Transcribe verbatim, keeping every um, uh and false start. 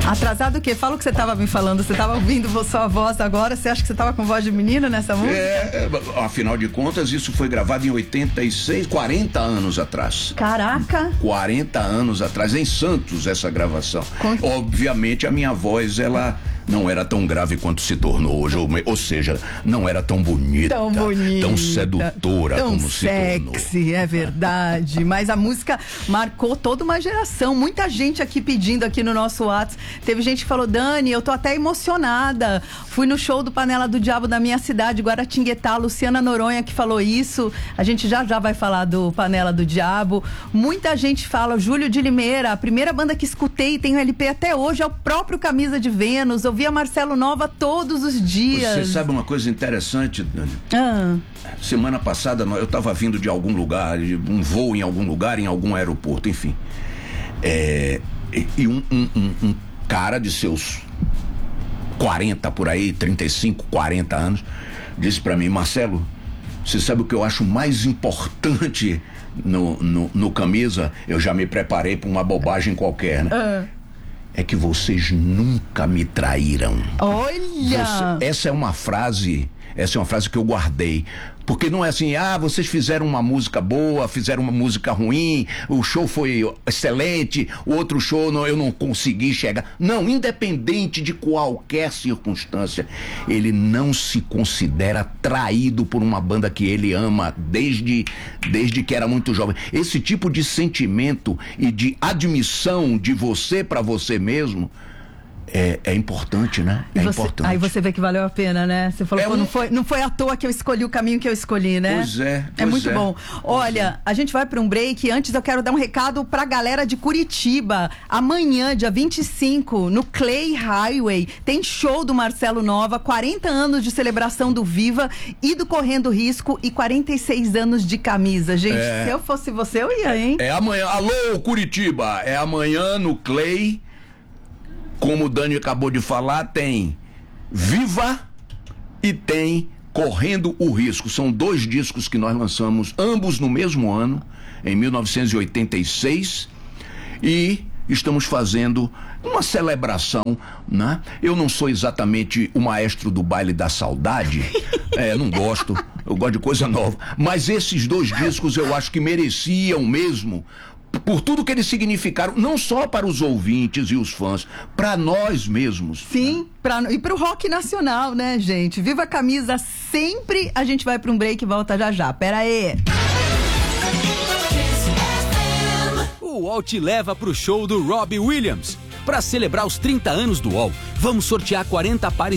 Atrasado o quê? Fala o que você tava me falando. Você tava ouvindo sua voz agora? Você acha que você tava com voz de menina nessa música? É, afinal de contas, isso foi gravado em oitenta e seis, quarenta anos atrás. Caraca! quarenta anos atrás, em Santos, essa gravação. Com... Obviamente, a minha voz, ela não era tão grave quanto se tornou hoje, ou, ou seja, não era tão bonita, tão bonita, tão sedutora tão como se tornou. Sexy, é verdade. Mas a música marcou toda uma geração. Muita gente aqui pedindo aqui no nosso WhatsApp. Teve gente que falou: Dani, eu tô até emocionada. Fui no show do Panela do Diabo da minha cidade, Guaratinguetá. A Luciana Noronha que falou isso. A gente já já vai falar do Panela do Diabo. Muita gente fala: Júlio de Limeira, a primeira banda que escutei e tenho L P até hoje é o próprio Camisa de Vênus. Eu via Marcelo Nova todos os dias. Você sabe uma coisa interessante, Dani? Ah. Semana passada eu estava vindo de algum lugar, de um voo em algum lugar, em algum aeroporto, enfim. É, e um, um, um, um cara de seus quarenta por aí, trinta e cinco, quarenta anos, disse pra mim: Marcelo, você sabe o que eu acho mais importante no, no, no Camisa? Eu já me preparei pra uma bobagem qualquer, né? Ah. É que vocês nunca me traíram. Olha! Você, essa é uma frase, essa é uma frase que eu guardei. Porque não é assim: ah, vocês fizeram uma música boa, fizeram uma música ruim, o show foi excelente, o outro show não, eu não consegui chegar. Não, independente de qualquer circunstância, ele não se considera traído por uma banda que ele ama desde, desde que era muito jovem. Esse tipo de sentimento e de admissão de você para você mesmo É, é importante, né? É você, importante. Aí você vê que valeu a pena, né? Você falou, é pô, um... não, foi, não foi à toa que eu escolhi o caminho que eu escolhi, né? Pois é. Pois é muito é. bom. Olha, é. a gente vai para um break. Antes eu quero dar um recado pra galera de Curitiba. Amanhã, dia vinte e cinco, no Clay Highway, tem show do Marcelo Nova, quarenta anos de celebração do Viva e do Correndo Risco e quarenta e seis anos de Camisa. Gente, é... se eu fosse você, eu ia, hein? É amanhã. Alô, Curitiba! É amanhã no Clay. Como o Dani acabou de falar, tem Viva e tem Correndo o Risco. São dois discos que nós lançamos, ambos no mesmo ano, em mil novecentos e oitenta e seis, e estamos fazendo uma celebração, né? Eu não sou exatamente o maestro do baile da saudade, é, não gosto, eu gosto de coisa nova, mas esses dois discos eu acho que mereciam mesmo, por tudo que eles significaram, não só para os ouvintes e os fãs, para nós mesmos. Sim, pra, e para o rock nacional, né, gente? Viva a Camisa sempre. A gente vai para um break e volta já já. Pera aí. O U O L te leva pro show do Robbie Williams. Para celebrar os trinta anos do U O L, vamos sortear quarenta pares